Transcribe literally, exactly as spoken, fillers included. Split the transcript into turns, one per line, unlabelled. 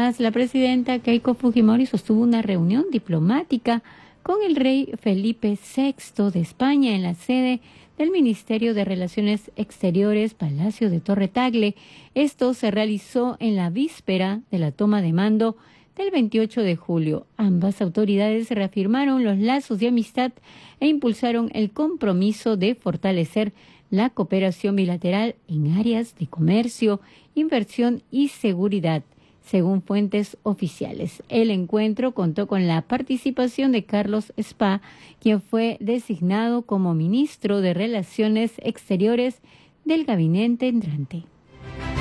Además, la presidenta Keiko Fujimori sostuvo una reunión diplomática con el rey Felipe sexto de España en la sede del Ministerio de Relaciones Exteriores, Palacio de Torre Tagle. Esto se realizó en la víspera de la toma de mando del veintiocho de julio. Ambas autoridades reafirmaron los lazos de amistad e impulsaron el compromiso de fortalecer la cooperación bilateral en áreas de comercio, inversión y seguridad, según fuentes oficiales. El encuentro contó con la participación de Carlos Spa, quien fue designado como ministro de Relaciones Exteriores del gabinete entrante.